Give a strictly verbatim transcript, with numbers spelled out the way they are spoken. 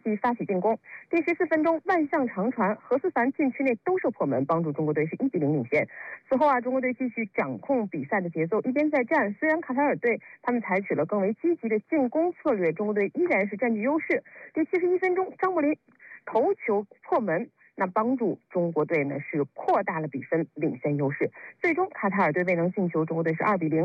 继发起进攻。第十四分钟，万象长传，何思凡禁区内兜射破门，帮助中国队是一比零领先。此后啊，中国队继续掌控比赛的节奏，一边再战。虽然卡塔尔队他们采取了更为积极的进攻策略，中国队依然是占据优势。第七十一分钟，张伯苓头球破门，那帮助中国队呢是扩大了比分，领先优势。最终卡塔尔队未能进球，中国队是二比零